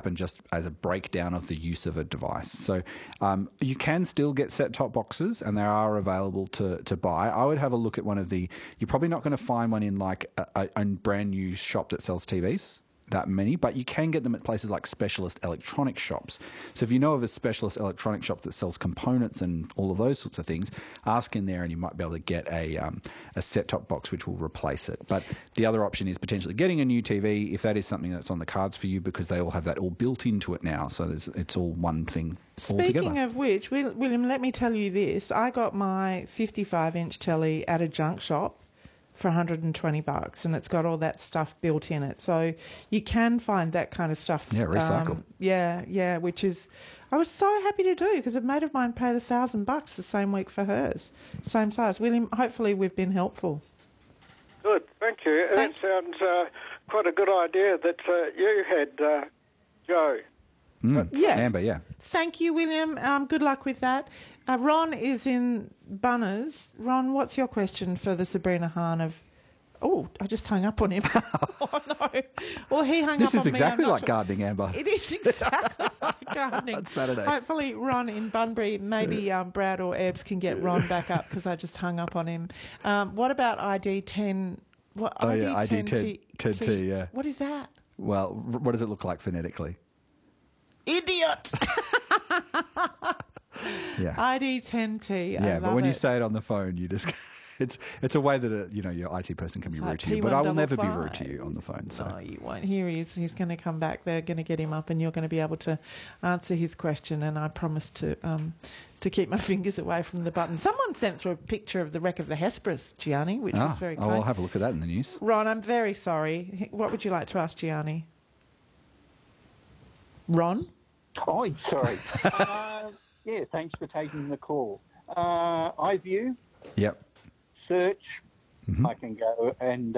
happen just as a breakdown of the use of a device. So you can still get set-top boxes, and they are available to buy. I would have a look at one of the... You're probably not going to find one in like a brand new shop that sells TVs, that many, but you can get them at places like specialist electronic shops. So if you know of a specialist electronic shop that sells components and all of those sorts of things, ask in there and you might be able to get a set-top box which will replace it. But the other option is potentially getting a new TV if that is something that's on the cards for you, because they all have that all built into it now. So it's all one thing altogether. Speaking of which, William, let me tell you this. I got my 55-inch telly at a junk shop for $120, and it's got all that stuff built in it. So you can find that kind of stuff. Yeah, recycle. Yeah, which is... I was so happy to do, because a mate of mine paid $1,000 the same week for hers. Same size. William, hopefully we've been helpful. Good, thank you. That sounds quite a good idea that you had, Joe. Yes. Amber, yeah. Thank you, William. Good luck with that. Ron is in Bunners. Ron, what's your question for the Sabrina Hahn of... Oh, I just hung up on him. Oh, no. Well, he hung up on me. This is exactly like sure. gardening, Amber. It is exactly like gardening. On Saturday. Hopefully, Ron in Bunbury, maybe Brad or Ebbs can get Ron back up, because I just hung up on him. What about ID10? ID10T, yeah. What is that? Well, what does it look like phonetically? Idiot! Yeah. ID10T. Yeah, but when you you say it on the phone, you just... It's a way that your IT person can be rude to you, but I will never be rude to you on the phone. So. No, you won't. Here he is. He's going to come back. They're going to get him up, and you're going to be able to answer his question. And I promise to keep my fingers away from the button. Someone sent through a picture of the wreck of the Hesperus, Gianni, which was very kind. I'll have a look at that in the news. Ron, I'm very sorry. What would you like to ask Gianni? Ron? Oh, I'm sorry. Yeah, thanks for taking the call. iView. Yep. Search, I can go and